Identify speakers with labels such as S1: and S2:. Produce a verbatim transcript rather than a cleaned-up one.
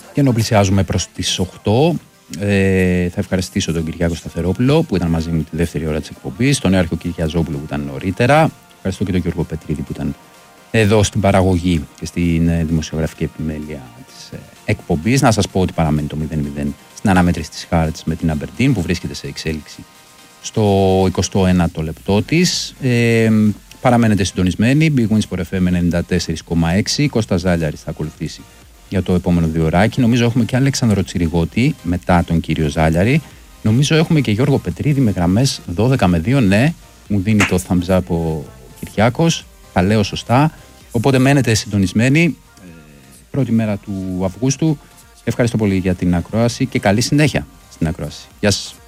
S1: Και ενώ πλησιάζουμε προς τις οκτώ, ε, θα ευχαριστήσω τον Κυριάκο Σταθερόπουλο που ήταν μαζί μου τη δεύτερη ώρα της εκπομπής, τον Νέαρχο Κυριαζόπουλο που ήταν νωρίτερα. Ευχαριστώ και τον Γιώργο Πετρίδη που ήταν εδώ στην παραγωγή και στην ε, δημοσιογραφική επιμέλεια της ε, εκπομπής. Να σας πω ότι παραμένει το μηδέν μηδέn στην αναμέτρηση της Hearts με την Aberdeen που βρίσκεται σε εξέλιξη στο εικοστό ένατο λεπτό της. Ε, παραμένετε συντονισμένοι. Big Wins for εφ εμ ενενήντα τέσσερα κόμμα έξι. Κώστας Ζάλιαρης θα ακολουθήσει για το επόμενο διωράκι. Νομίζω έχουμε και Αλέξανδρο Τσιριγώτη μετά τον κύριο Ζάλιαρη. Νομίζω έχουμε και Γιώργο Πετρίδη με γραμμές δώδεκα με δύο. Ναι, μου δίνει το thumbs up ο Κυριάκος. Τα λέω σωστά. Οπότε μένετε συντονισμένοι. Ε, πρώτη μέρα του Αυγούστου. Ευχαριστώ πολύ για την ακρόαση και καλή συνέχεια στην ακρόαση. Γεια σας.